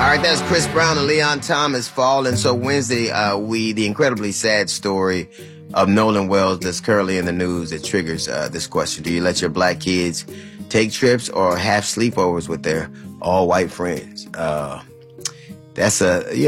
All right, that's Chris Brown and Leon Thomas, Fall. And so Wednesday, the incredibly sad story of Nolan Wells that's currently in the news that triggers this question. Do you let your black kids take trips or have sleepovers with their all-white friends? That's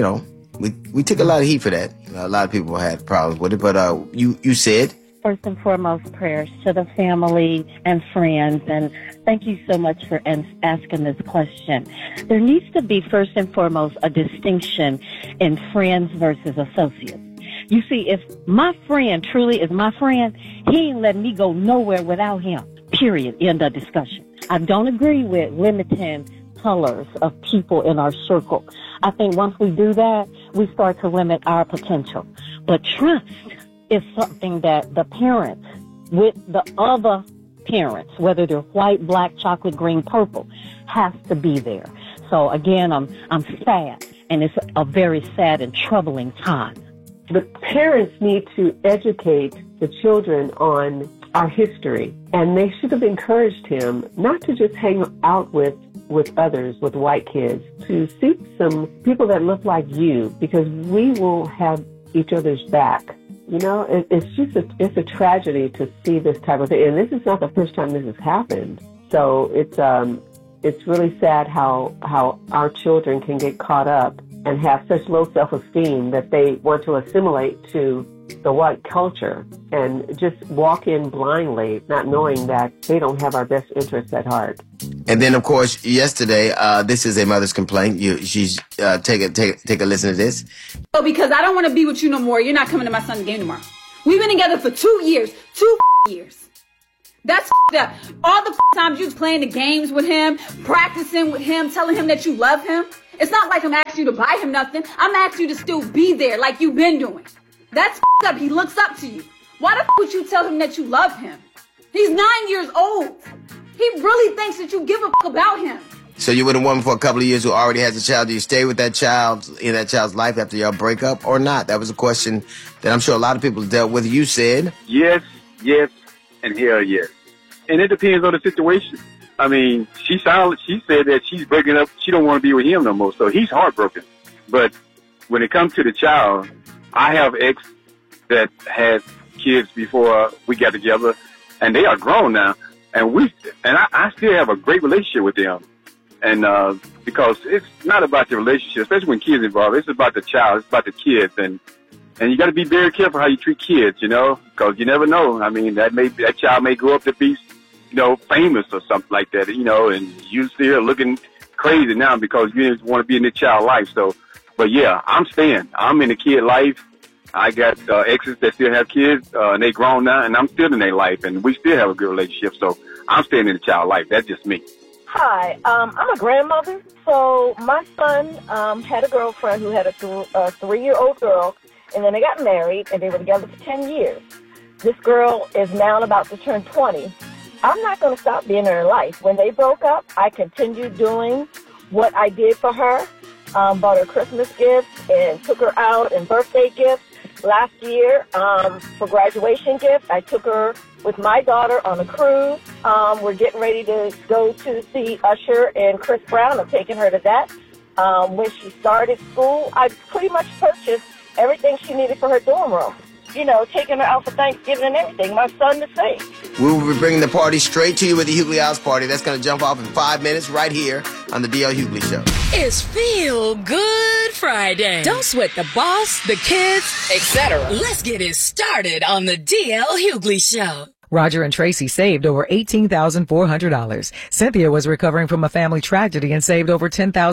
we took a lot of heat for that. A lot of people had problems with it, but you said... First and foremost, prayers to the family and friends, and thank you so much for asking this question. There needs to be, first and foremost, a distinction in friends versus associates. You see, if my friend truly is my friend, he ain't letting me go nowhere without him, period, end of discussion. I don't agree with limiting colors of people in our circle. I think once we do that, we start to limit our potential. But trust is something that the parents with the other parents, whether they're white, black, chocolate, green, purple, has to be there. So again, I'm sad, and it's a very sad and troubling time. The parents need to educate the children on our history, and they should have encouraged him not to just hang out with others, with white kids, to seek some people that look like you, because we will have each other's back. You know, it's a tragedy to see this type of thing, and this is not the first time this has happened. So it's really sad how our children can get caught up and have such low self-esteem that they want to assimilate to the white culture and just walk in blindly, not knowing that they don't have our best interests at heart. And then, of course, yesterday, this is a mother's complaint. She's take a listen to this. Oh, because I don't want to be with you no more. You're not coming to my son's game tomorrow. We've been together for 2 years. 2 years. That's up. All the times you was playing the games with him, practicing with him, telling him that you love him. It's not like I'm asking you to buy him nothing. I'm asking you to still be there like you've been doing. That's up. He looks up to you. Why the would you tell him that you love him? He's 9 years old. He really thinks that you give a about him. So you're with a woman for a couple of years who already has a child. Do you stay with that child in that child's life after y'all break up or not? That was a question that I'm sure a lot of people dealt with. You said yes, and hell yes. And it depends on the situation. I mean, she said that she's breaking up. She don't want to be with him no more. So he's heartbroken. But when it comes to the child, I have ex that had kids before we got together, and they are grown now. And I still have a great relationship with them. And because it's not about the relationship, especially when kids are involved. It's about the child. It's about the kids. And you got to be very careful how you treat kids, you know, because you never know. I mean, that child may grow up to be, you know, famous or something like that, you know, and you still looking crazy now because you didn't want to be in the child life. So, but yeah, I'm staying. I'm in the kid life. I got exes that still have kids, and they grown now, and I'm still in their life, and we still have a good relationship. So I'm staying in the child life. That's just me. Hi, I'm a grandmother. So my son had a girlfriend who had a 3-year-old girl, and then they got married, and they were together for 10 years. This girl is now about to turn 20. I'm not going to stop being in her life. When they broke up, I continued doing what I did for her, bought her Christmas gifts and took her out and birthday gifts. Last year, for graduation gift, I took her with my daughter on a cruise. We're getting ready to go to see Usher and Chris Brown. I'm taking her to that. When she started school, I pretty much purchased everything she needed for her dorm room. You know, taking her out for Thanksgiving and everything. My son the same. We will be bringing the party straight to you with the Hughley House Party. That's going to jump off in 5 minutes right here on the D.L. Hughley Show. It's Feel Good Friday. Don't sweat the boss, the kids, etc. Let's get it started on the D.L. Hughley Show. Roger and Tracy saved over $18,400. Cynthia was recovering from a family tragedy and saved over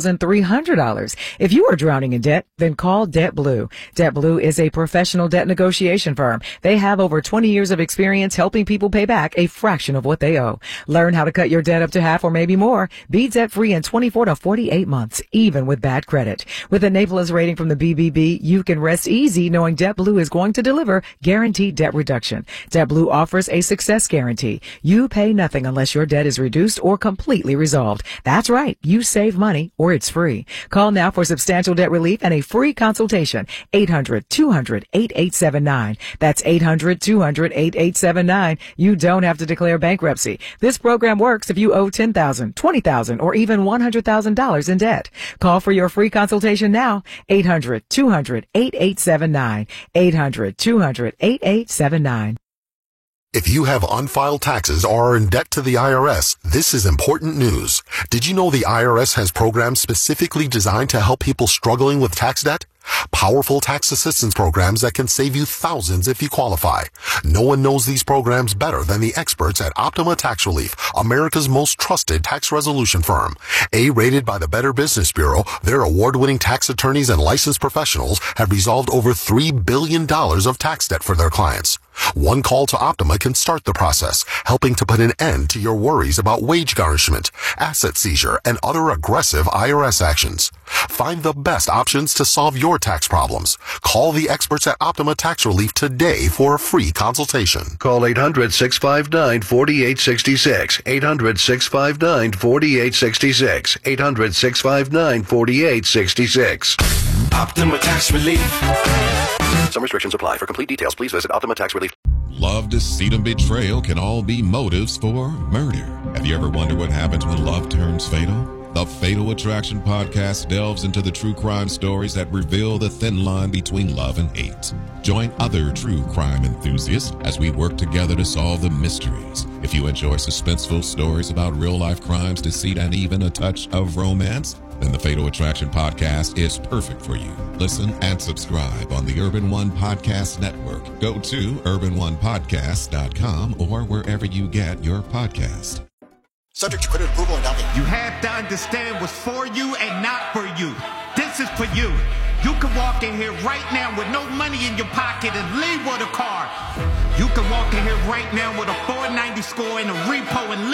$10,300. If you are drowning in debt, then call Debt Blue. Debt Blue is a professional debt negotiation firm. They have over 20 years of experience helping people pay back a fraction of what they owe. Learn how to cut your debt up to half or maybe more. Be debt-free in 24 to 48 months, even with bad credit. With a Naples rating from the BBB, you can rest easy knowing Debt Blue is going to deliver guaranteed debt reduction. Debt Blue offers a success guarantee. You pay nothing unless your debt is reduced or completely resolved. That's right. You save money or it's free. Call now for substantial debt relief and a free consultation. 800-200-8879. That's 800-200-8879. You don't have to declare bankruptcy. This program works if you owe $10,000, $20,000, or even $100,000 in debt. Call for your free consultation now. 800-200-8879. 800-200-8879. If you have unfiled taxes or are in debt to the IRS, this is important news. Did you know the IRS has programs specifically designed to help people struggling with tax debt? Powerful tax assistance programs that can save you thousands if you qualify. No one knows these programs better than the experts at Optima Tax Relief, America's most trusted tax resolution firm. A-rated by the Better Business Bureau, their award-winning tax attorneys and licensed professionals have resolved over $3 billion of tax debt for their clients. One call to Optima can start the process, helping to put an end to your worries about wage garnishment, asset seizure, and other aggressive IRS actions. Find the best options to solve your tax problems. Call the experts at Optima Tax Relief today for a free consultation. Call 800-659-4866. 800-659-4866. 800-659-4866. Optima Tax Relief. Some restrictions apply. For complete details, please visit Optima Tax Relief. Love, deceit, and betrayal can all be motives for murder. Have you ever wondered what happens when love turns fatal? The Fatal Attraction podcast delves into the true crime stories that reveal the thin line between love and hate. Join other true crime enthusiasts as we work together to solve the mysteries. If you enjoy suspenseful stories about real-life crimes, deceit, and even a touch of romance, then the Fatal Attraction podcast is perfect for you. Listen and subscribe on the Urban One Podcast Network. Go to urbanonepodcast.com or wherever you get your podcast. Subject to credit approval and document. You have to understand what's for you and not for you. This is for you. You can walk in here right now with no money in your pocket and leave with a car. You can walk in here right now with a 490 score and a repo and leave